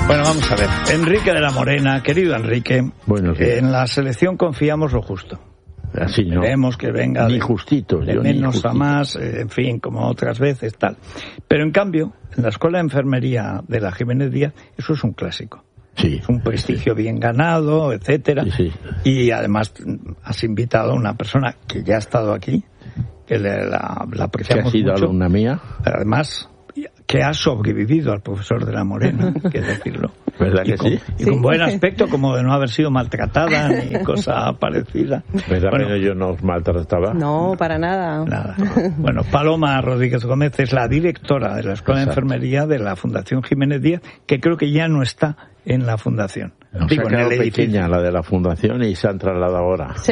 Bueno, vamos a ver. Enrique de la Morena, querido Enrique, en la selección confiamos lo justo. Así no. Queremos que venga ni justito, de menos a más, en fin, como otras veces, tal. Pero en cambio, en la Escuela de Enfermería de la Jiménez Díaz, eso es un clásico. Sí. Es un prestigio bien ganado, etcétera. Sí. Y además has invitado a una persona que ya ha estado aquí, que la apreciamos mucho. Que ha sido alumna mía. Pero además, que ha sobrevivido al profesor de la Morena, hay que decirlo. ¿Verdad que sí? Y con buen aspecto, como de no haber sido maltratada ni cosa parecida. ¿Verdad que yo no os maltrataba? No, para nada. Bueno, Paloma Rodríguez Gómez es la directora de la Escuela de Enfermería de la Fundación Jiménez Díaz, que creo que ya no está en la Fundación. Se ha quedado pequeña la de la Fundación y se han trasladado ahora. Se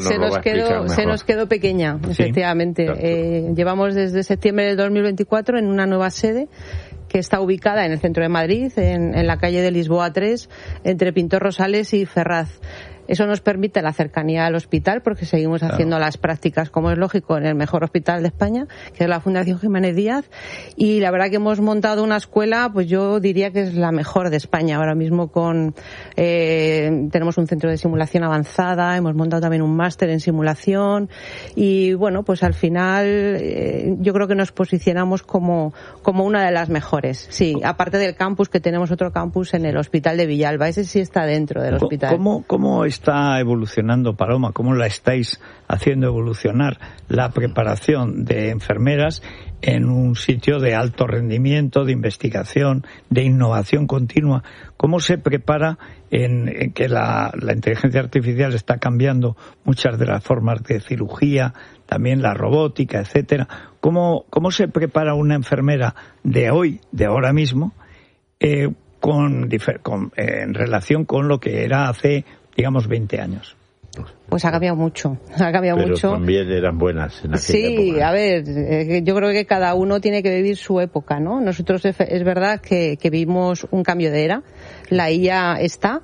nos quedó pequeña, efectivamente. Sí, llevamos desde septiembre de 2024 en una nueva sede que está ubicada en el centro de Madrid, en la calle de Lisboa 3, entre Pintor Rosales y Ferraz. Eso nos permite la cercanía al hospital, porque seguimos haciendo las prácticas, como es lógico, en el mejor hospital de España, que es la Fundación Jiménez Díaz. Y la verdad que hemos montado una escuela, pues yo diría que es la mejor de España. Ahora mismo tenemos un centro de simulación avanzada, hemos montado también un máster en simulación. Y bueno, pues al final yo creo que nos posicionamos como una de las mejores. Sí, aparte del campus, que tenemos otro campus en el Hospital de Villalba. Ese sí está dentro del hospital. ¿Cómo está evolucionando, Paloma? ¿Cómo la estáis haciendo evolucionar la preparación de enfermeras en un sitio de alto rendimiento, de investigación, de innovación continua? ¿Cómo se prepara en que la inteligencia artificial está cambiando muchas de las formas de cirugía, también la robótica, etcétera? ¿Cómo se prepara una enfermera de hoy, de ahora mismo, en relación con lo que era hace, digamos, 20 años? Pues ha cambiado mucho, Pero también eran buenas en aquella época. Sí, a ver, yo creo que cada uno tiene que vivir su época, ¿no? Nosotros es verdad que vivimos un cambio de era. La IA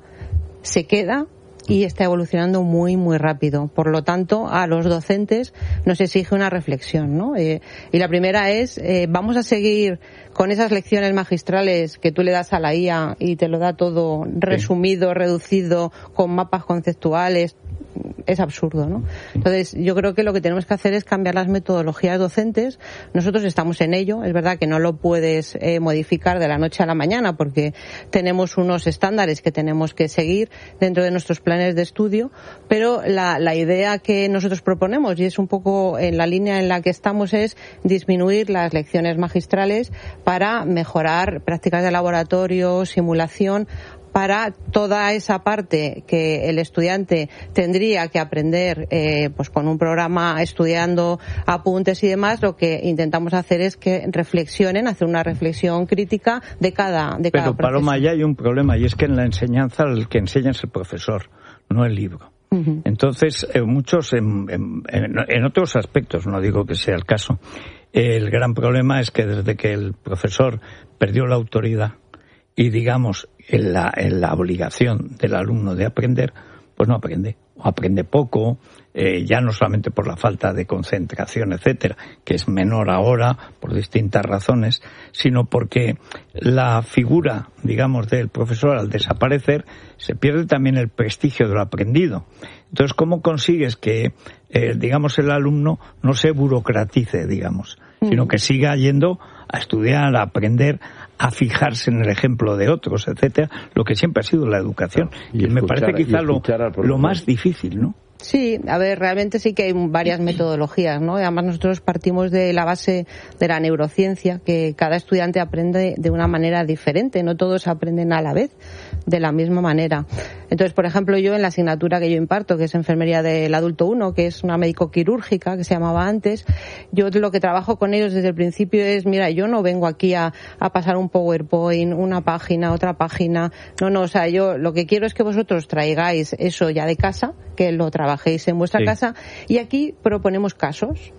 se queda y está evolucionando muy, muy rápido. Por lo tanto, a los docentes nos exige una reflexión, ¿no? Y la primera es, vamos a seguir con esas lecciones magistrales que tú le das a la IA y te lo da todo resumido, reducido, con mapas conceptuales. Es absurdo, ¿no? Entonces, yo creo que lo que tenemos que hacer es cambiar las metodologías docentes. Nosotros estamos en ello. Es verdad que no lo puedes modificar de la noche a la mañana, porque tenemos unos estándares que tenemos que seguir dentro de nuestros planes de estudio, pero la idea que nosotros proponemos, y es un poco en la línea en la que estamos, es disminuir las lecciones magistrales para mejorar prácticas de laboratorio, simulación, para toda esa parte que el estudiante tendría que aprender pues con un programa, estudiando apuntes y demás. Lo que intentamos hacer es que reflexionen, hacer una reflexión crítica de cada Pero proceso. Paloma, ya hay un problema, y es que en la enseñanza el que enseña es el profesor, no el libro. Uh-huh. Entonces, muchos en otros aspectos, no digo que sea el caso, el gran problema es que desde que el profesor perdió la autoridad y, digamos, en la obligación del alumno de aprender, pues no aprende, o aprende poco, ya no solamente por la falta de concentración, etcétera, que es menor ahora por distintas razones, sino porque la figura, digamos, del profesor, al desaparecer, se pierde también el prestigio de lo aprendido. Entonces, ¿cómo consigues que, digamos, el alumno no se burocratice, digamos, sino que siga yendo a estudiar, a aprender, a fijarse en el ejemplo de otros, etcétera, lo que siempre ha sido la educación? Y me parece quizá lo más difícil, ¿no? Sí, a ver, realmente sí que hay varias metodologías, ¿no? Además, nosotros partimos de la base de la neurociencia, que cada estudiante aprende de una manera diferente, no todos aprenden a la vez de la misma manera. Entonces, por ejemplo, yo en la asignatura que yo imparto, que es Enfermería del Adulto 1, que es una médico-quirúrgica, que se llamaba antes, yo lo que trabajo con ellos desde el principio es, mira, yo no vengo aquí a pasar un PowerPoint, una página, otra página, no, o sea, yo lo que quiero es que vosotros traigáis eso ya de casa, que lo trabajéis en vuestra casa, y aquí proponemos casos.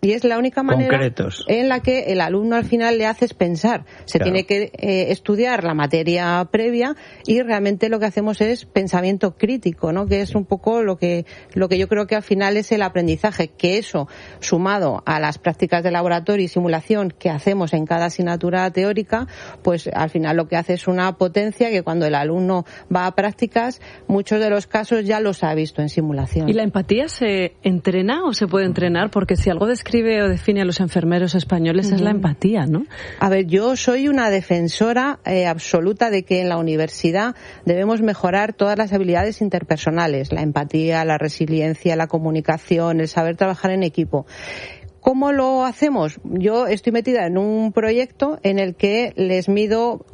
Y es la única manera concretos en la que el alumno al final le haces pensar. Se tiene que estudiar la materia previa y realmente lo que hacemos es pensamiento crítico, ¿no? Que es un poco lo que yo creo que al final es el aprendizaje, que eso, sumado a las prácticas de laboratorio y simulación que hacemos en cada asignatura teórica, pues al final lo que hace es una potencia que cuando el alumno va a prácticas, muchos de los casos ya los ha visto en simulación. ¿Y la empatía se entrena o se puede entrenar? Porque si algo describe o define a los enfermeros españoles es la empatía, ¿no? A ver, yo soy una defensora absoluta de que en la universidad debemos mejorar todas las habilidades interpersonales, la empatía, la resiliencia, la comunicación, el saber trabajar en equipo. ¿Cómo lo hacemos? Yo estoy metida en un proyecto en el que les mido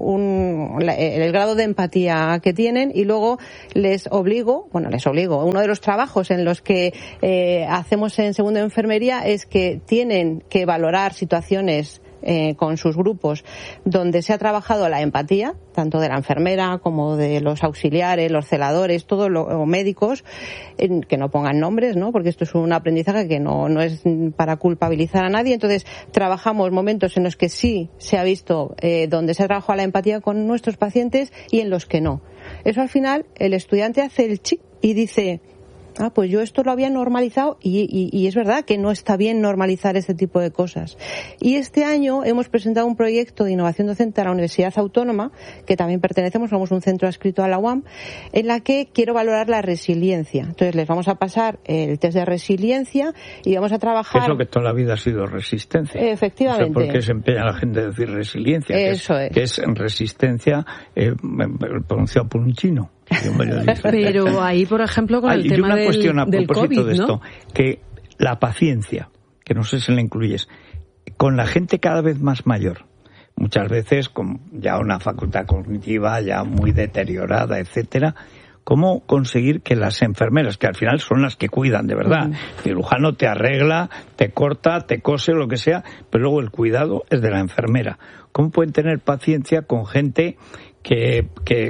el grado de empatía que tienen y luego les obligo, uno de los trabajos en los que hacemos en segundo de enfermería es que tienen que valorar situaciones con sus grupos donde se ha trabajado la empatía, tanto de la enfermera como de los auxiliares, los celadores, todos los médicos, que no pongan nombres, ¿no? Porque esto es un aprendizaje que no es para culpabilizar a nadie. Entonces, trabajamos momentos en los que sí se ha visto donde se ha trabajado la empatía con nuestros pacientes y en los que no. Eso al final, el estudiante hace el chip y dice: pues yo esto lo había normalizado y es verdad que no está bien normalizar este tipo de cosas. Y este año hemos presentado un proyecto de innovación docente a la Universidad Autónoma, que también pertenecemos, somos un centro adscrito a la UAM, en la que quiero valorar la resiliencia. Entonces les vamos a pasar el test de resiliencia y vamos a trabajar... Es lo que toda la vida ha sido resistencia. Efectivamente. ¿Por qué se empeña la gente en decir resiliencia? Que es resistencia pronunciado por un chino. Pero ahí, por ejemplo, con el tema del COVID, y una cuestión a propósito de esto, ¿no? que la paciencia, que no sé si la incluyes, con la gente cada vez más mayor, muchas veces con ya una facultad cognitiva ya muy deteriorada, etcétera, ¿cómo conseguir que las enfermeras, que al final son las que cuidan de verdad, el cirujano te arregla, te corta, te cose, lo que sea, pero luego el cuidado es de la enfermera? ¿Cómo pueden tener paciencia con gente que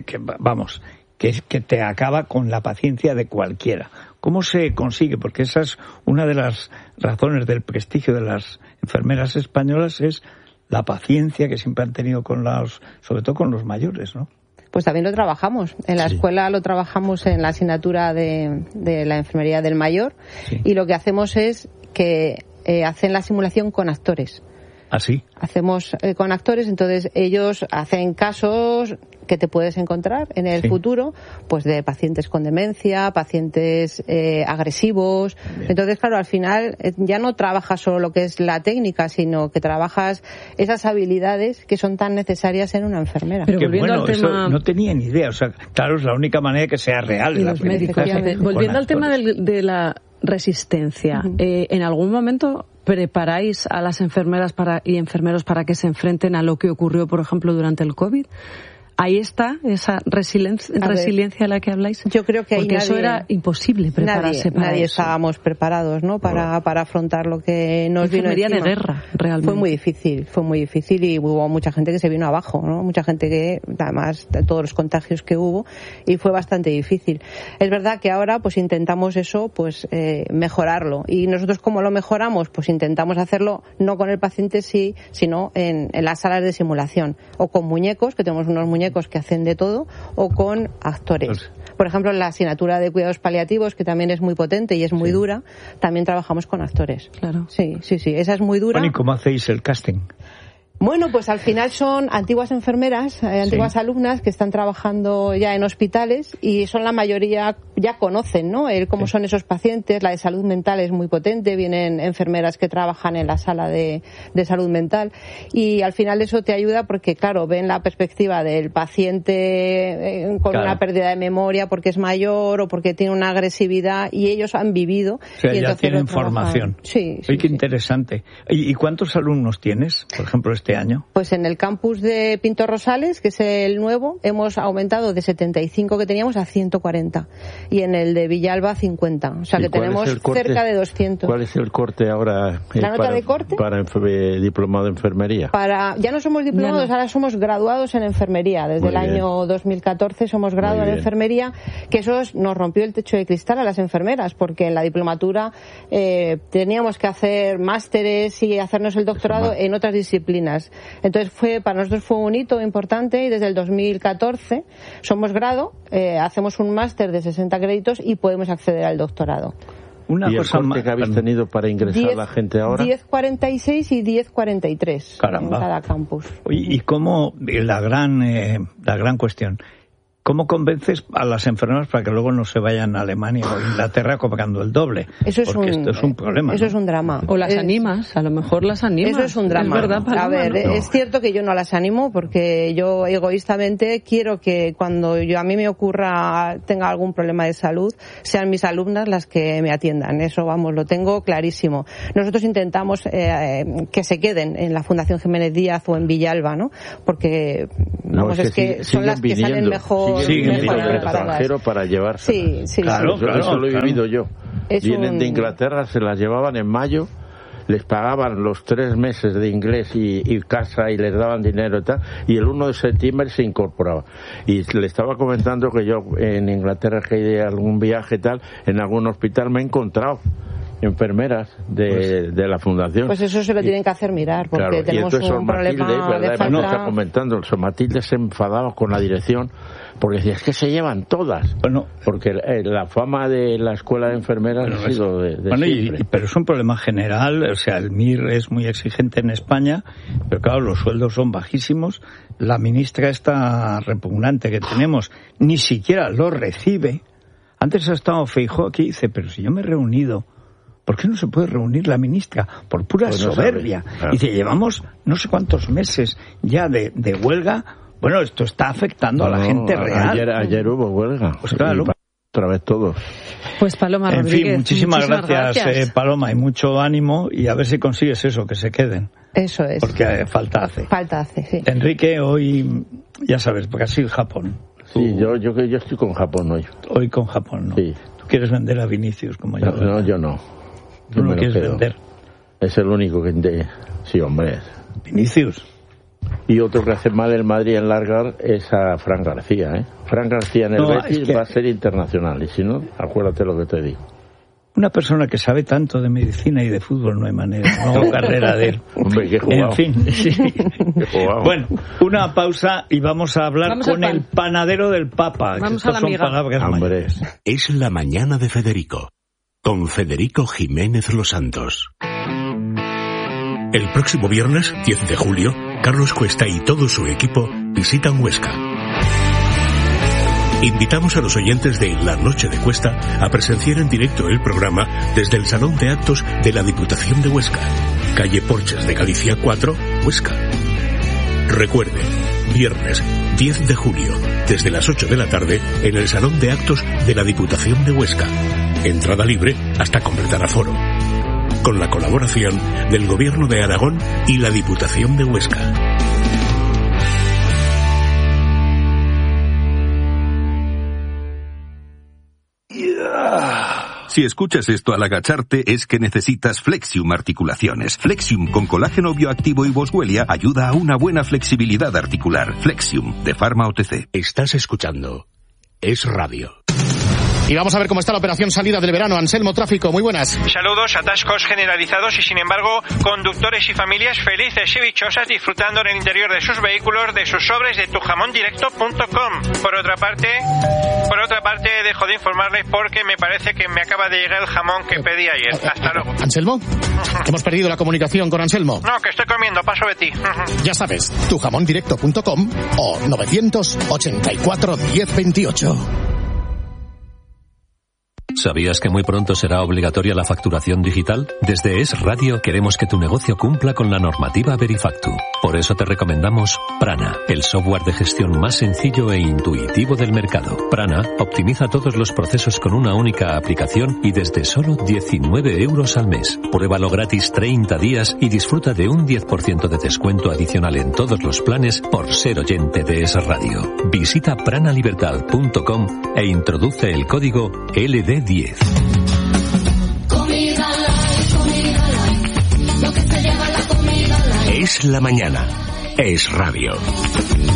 te acaba con la paciencia de cualquiera? ¿Cómo se consigue? Porque esa es una de las razones del prestigio de las enfermeras españolas, es la paciencia que siempre han tenido sobre todo con los mayores, ¿no? Pues también lo trabajamos. En la escuela lo trabajamos en la asignatura de la enfermería del mayor, y lo que hacemos es que hacen la simulación con actores. ¿Ah, sí? Hacemos con actores, entonces ellos hacen casos que te puedes encontrar en el futuro, pues de pacientes con demencia, pacientes agresivos. Bien. Entonces, claro, al final ya no trabajas solo lo que es la técnica, sino que trabajas esas habilidades que son tan necesarias en una enfermera. Pero volviendo al tema... Eso no tenía ni idea. O sea, claro, es la única manera de que sea real. Y los médicos. Volviendo al tema de la resistencia, ¿en algún momento preparáis a las enfermeras y enfermeros para que se enfrenten a lo que ocurrió, por ejemplo, durante el COVID? Ahí está esa resiliencia a la que habláis. Yo creo que porque eso era imposible prepararse para nadie eso. Estábamos preparados, ¿no? Para afrontar lo que nos vino encima. De guerra, realmente. Fue muy difícil y hubo mucha gente que se vino abajo, ¿no? Mucha gente que, además, de todos los contagios que hubo, y fue bastante difícil. Es verdad que ahora, pues intentamos eso, pues mejorarlo. Y nosotros, ¿cómo lo mejoramos? Pues intentamos hacerlo no con el paciente sino en las salas de simulación, o con muñecos, que tenemos unos muñecos que hacen de todo, o con actores. Por ejemplo, en la asignatura de cuidados paliativos, que también es muy potente y es muy dura, también trabajamos con actores. Claro. Sí, esa es muy dura. Bueno, ¿y cómo hacéis el casting? Bueno, pues al final son antiguas enfermeras, antiguas alumnas que están trabajando ya en hospitales, y son la mayoría, ya conocen, ¿no? Cómo son esos pacientes. La de salud mental es muy potente, vienen enfermeras que trabajan en la sala de salud mental, y al final eso te ayuda porque, claro, ven la perspectiva del paciente con una pérdida de memoria porque es mayor o porque tiene una agresividad, y ellos han vivido. O sea, y ya tienen formación. Sí. Qué interesante. ¿Y cuántos alumnos tienes, por ejemplo, este este año? Pues en el campus de Pinto Rosales, que es el nuevo, hemos aumentado de 75 que teníamos a 140. Y en el de Villalba, 50. O sea que tenemos cerca de 200. ¿Cuál es el corte ahora? ¿La nota de corte? Para diplomado de enfermería. Ya no somos diplomados, ahora somos graduados en enfermería. Desde el año 2014 somos graduados en enfermería, que eso nos rompió el techo de cristal a las enfermeras, porque en la diplomatura teníamos que hacer másteres y hacernos el doctorado en otras disciplinas. Entonces para nosotros fue un hito importante, y desde el 2014 somos grado, hacemos un máster de 60 créditos y podemos acceder al doctorado. ¿Y el corte que habéis tenido para ingresar a la gente ahora? 10.46 y 10.43 en cada campus. ¿Y cómo, la gran cuestión, cómo convences a las enfermeras para que luego no se vayan a Alemania o Inglaterra cobrando el doble? Esto es un problema. Eso es un drama. O las animas, a lo mejor las animas. Eso es un drama. Es verdad, Paloma, a ver, ¿no? Es cierto que yo no las animo, porque yo egoístamente quiero que cuando a mí me ocurra, tenga algún problema de salud, sean mis alumnas las que me atiendan. Eso, vamos, lo tengo clarísimo. Nosotros intentamos que se queden en la Fundación Jiménez Díaz o en Villalba, ¿no? Porque, vamos, es que son las que salen mejor. Siguen viniendo del extranjero para llevarse. Sí. Claro, eso lo he vivido yo. Vienen de Inglaterra, se las llevaban en mayo, les pagaban los 3 meses de inglés y casa, y les daban dinero y tal, y el 1 de septiembre se incorporaba. Y le estaba comentando que yo en Inglaterra, que de algún viaje y tal, en algún hospital me he encontrado enfermeras de la fundación. Pues eso se lo tienen que hacer mirar, porque tenemos un problema de falta. No, está comentando, Matilde se enfadaba con la dirección, porque decía, es que se llevan todas. Porque la fama de la escuela de enfermeras ha sido de siempre. Pero es un problema general. O sea, el MIR es muy exigente en España, pero claro, los sueldos son bajísimos. La ministra esta repugnante que tenemos ni siquiera lo recibe. Antes ha estado Feijóo aquí y dice, pero si yo me he reunido, ¿por qué no se puede reunir la ministra? Por pura soberbia. Claro. Dice, llevamos no sé cuántos meses ya de huelga. Bueno, esto está afectando a la gente real. Ayer hubo huelga. Pues claro. Otra vez todos. Pues Paloma Rodríguez. En fin, muchísimas gracias. Paloma, y mucho ánimo, y a ver si consigues eso, que se queden. Eso es. Porque falta hace. Sí. Enrique, hoy, ya sabes, Brasil, Japón. Sí, yo estoy con Japón hoy. Hoy con Japón, ¿no? Sí. ¿Tú quieres vender a Vinicius como yo? No, yo no. ¿Tú no quieres vender? Es el único que... Sí, hombre. Vinicius. Y otro que hace mal el Madrid en largar es a Fran García, ¿eh? Fran García en el Betis va a ser internacional, y si no, acuérdate lo que te digo. Una persona que sabe tanto de medicina y de fútbol no hay manera, no carrera de él. Hombre, qué jugado. En fin, sí. Bueno, una pausa y vamos a hablar con el panadero del Papa. Vamos a la amiga. Son palabras mayores. Es la mañana de Federico, con Federico Jiménez Los Santos. El próximo viernes, 10 de julio, Carlos Cuesta y todo su equipo visitan Huesca. Invitamos a los oyentes de La Noche de Cuesta a presenciar en directo el programa desde el Salón de Actos de la Diputación de Huesca, calle Porches de Galicia 4, Huesca. Recuerde, viernes 10 de julio, desde las 8 de la tarde, en el Salón de Actos de la Diputación de Huesca. Entrada libre hasta completar aforo. Con la colaboración del Gobierno de Aragón y la Diputación de Huesca. Si escuchas esto al agacharte es que necesitas Flexium Articulaciones. Flexium con colágeno bioactivo y boswellia ayuda a una buena flexibilidad articular. Flexium, de Pharma OTC. Estás escuchando Es Radio. Y vamos a ver cómo está la operación salida del verano. Anselmo, tráfico, muy buenas. Saludos, atascos generalizados y sin embargo conductores y familias felices y dichosas disfrutando en el interior de sus vehículos de sus sobres de tujamondirecto.com. Por otra parte dejo de informarles porque me parece que me acaba de llegar el jamón que pedí ayer. Hasta luego. ¿Anselmo? Hemos perdido la comunicación con Anselmo. No, que estoy comiendo, paso de ti. Ya sabes, tujamondirecto.com o 984 1028. ¿Sabías que muy pronto será obligatoria la facturación digital? Desde Es Radio queremos que tu negocio cumpla con la normativa Verifactu. Por eso te recomendamos Prana, el software de gestión más sencillo e intuitivo del mercado. Prana optimiza todos los procesos con una única aplicación y desde solo 19 euros al mes. Pruébalo gratis 30 días y disfruta de un 10% de descuento adicional en todos los planes por ser oyente de Es Radio. Visita pranalibertad.com e introduce el código LD10. Es la mañana. Es Radio.